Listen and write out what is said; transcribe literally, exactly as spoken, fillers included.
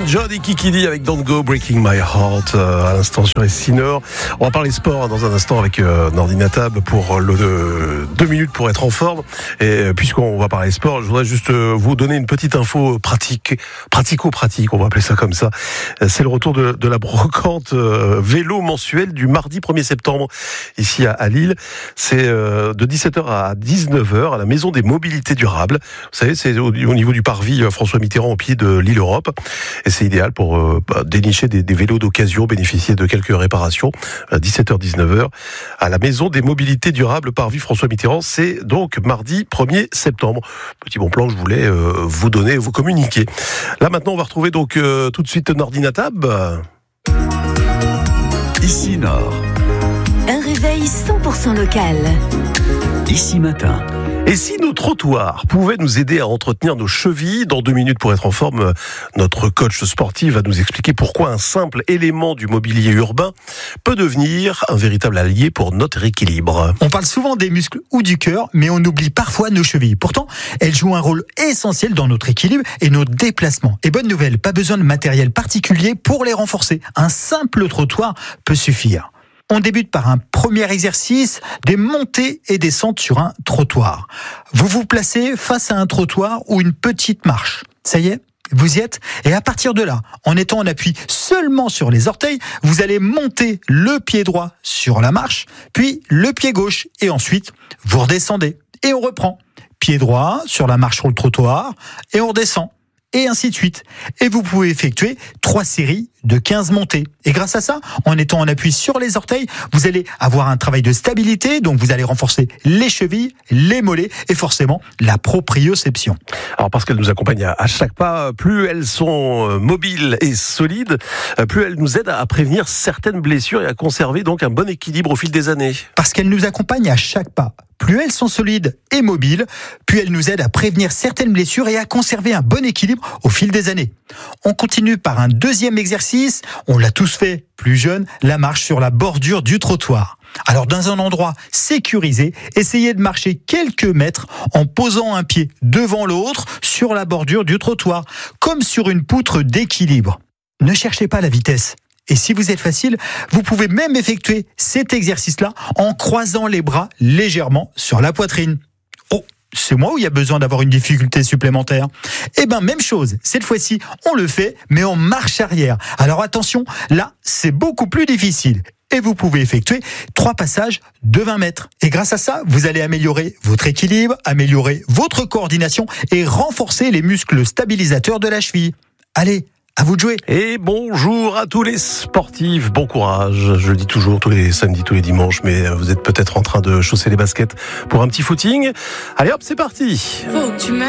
John et Kikidi avec Don't Go Breaking My Heart euh, à l'instant sur Essinor. On va parler sport hein, dans un instant avec euh, Nordine Natab pour le euh, deux minutes pour être en forme. Et euh, puisqu'on va parler sport, je voudrais juste euh, vous donner une petite info pratique, pratico-pratique, on va appeler ça comme ça. C'est le retour de, de la brocante euh, vélo mensuelle du mardi premier septembre ici à, à Lille. C'est euh, de dix-sept heures à dix-neuf heures à la Maison des Mobilités Durables. Vous savez, c'est au, au niveau du parvis François Mitterrand au pied de l'île Europe. Et c'est idéal pour euh, bah, dénicher des, des vélos d'occasion, bénéficier de quelques réparations. À dix-sept heures dix-neuf heures à la Maison des Mobilités Durables parvis François Mitterrand. C'est donc mardi premier septembre. Petit bon plan que je voulais euh, vous donner, vous communiquer. Là maintenant, on va retrouver donc euh, tout de suite Nordine Natab. Ici Nord. Un réveil cent pour cent local. Ici Matin. Et si nos trottoirs pouvaient nous aider à entretenir nos chevilles, dans deux minutes pour être en forme, notre coach sportif va nous expliquer pourquoi un simple élément du mobilier urbain peut devenir un véritable allié pour notre équilibre. On parle souvent des muscles ou du cœur, mais on oublie parfois nos chevilles. Pourtant, elles jouent un rôle essentiel dans notre équilibre et nos déplacements. Et bonne nouvelle, pas besoin de matériel particulier pour les renforcer. Un simple trottoir peut suffire. On débute par un premier exercice, des montées et descentes sur un trottoir. Vous vous placez face à un trottoir ou une petite marche. Ça y est, vous y êtes. Et à partir de là, en étant en appui seulement sur les orteils, vous allez monter le pied droit sur la marche, puis le pied gauche. Et ensuite, vous redescendez. Et on reprend. Pied droit sur la marche sur le trottoir, et on redescend. Et ainsi de suite. Et vous pouvez effectuer trois séries de quinze montées. Et grâce à ça, en étant en appui sur les orteils, vous allez avoir un travail de stabilité, donc vous allez renforcer les chevilles, les mollets et forcément la proprioception. Alors parce qu'elles nous accompagnent à chaque pas, plus elles sont mobiles et solides, plus elles nous aident à prévenir certaines blessures et à conserver donc un bon équilibre au fil des années. Parce qu'elles nous accompagnent à chaque pas. Plus elles sont solides et mobiles, plus elles nous aident à prévenir certaines blessures et à conserver un bon équilibre au fil des années. On continue par un deuxième exercice, on l'a tous fait, plus jeune, la marche sur la bordure du trottoir. Alors dans un endroit sécurisé, essayez de marcher quelques mètres en posant un pied devant l'autre sur la bordure du trottoir, comme sur une poutre d'équilibre. Ne cherchez pas la vitesse. Et si vous êtes facile, vous pouvez même effectuer cet exercice-là en croisant les bras légèrement sur la poitrine. Oh, c'est moi ou il y a besoin d'avoir une difficulté supplémentaire ? Eh ben, même chose. Cette fois-ci, on le fait, mais en marche arrière. Alors attention, là, c'est beaucoup plus difficile. Et vous pouvez effectuer trois passages de vingt mètres. Et grâce à ça, vous allez améliorer votre équilibre, améliorer votre coordination et renforcer les muscles stabilisateurs de la cheville. Allez, à vous de jouer. Et bonjour à tous les sportifs, bon courage. Je le dis toujours, tous les samedis, tous les dimanches, mais vous êtes peut-être en train de chausser les baskets pour un petit footing. Allez hop, c'est parti. Faut que tu